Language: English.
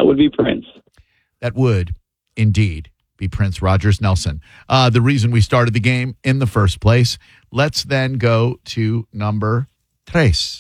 would be Prince. That would indeed be Prince Rogers Nelson. The reason we started the game in the first place. Let's then go to number tres.